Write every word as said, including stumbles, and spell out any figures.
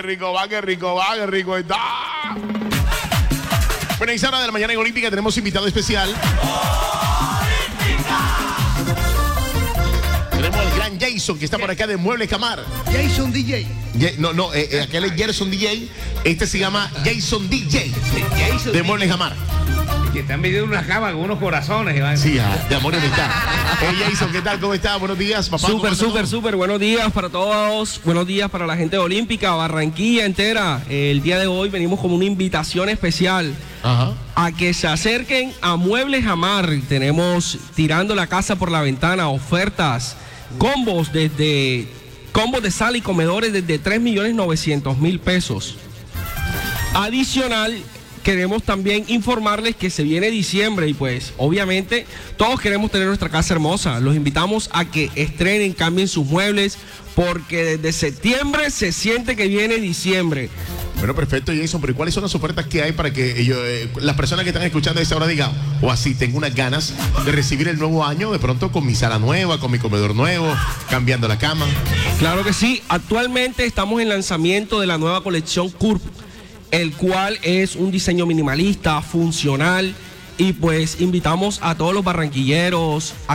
qué rico va, qué rico va, qué rico está. Bueno, y esa hora de la mañana en Olímpica tenemos invitado especial. Tenemos al gran Jason, que está por acá de Muebles Camar. Jason D J. Ye- no, no, eh, eh, aquel es Gerson D J. Este se llama Jason D J. Jason De Muebles Camar. Que están vendiendo una cama con unos corazones, Iván. Sí, ah, de amor y amistad. Hey Jason, ¿qué tal? ¿Cómo estás? Buenos días, papá. ¿Cómo Súper, está súper, todo? súper. Buenos días para todos. Buenos días para la gente de Olímpica, Barranquilla entera. El día de hoy venimos con una invitación especial Ajá. a que se acerquen a Muebles Amar. Tenemos tirando la casa por la ventana, ofertas, combos desde combos de sala y comedores desde tres millones novecientos mil pesos. Adicional, queremos también informarles que se viene diciembre y pues obviamente todos queremos tener nuestra casa hermosa. Los invitamos a que estrenen, cambien sus muebles porque desde septiembre se siente que viene diciembre. Bueno, perfecto, Jason, pero ¿y cuáles son las ofertas que hay para que ellos, eh, las personas que están escuchando a esta hora digan, o así, tengo unas ganas de recibir el nuevo año de pronto con mi sala nueva, con mi comedor nuevo, cambiando la cama? Claro que sí, actualmente estamos en lanzamiento de la nueva colección Curve, el cual es un diseño minimalista, funcional, y pues invitamos a todos los barranquilleros a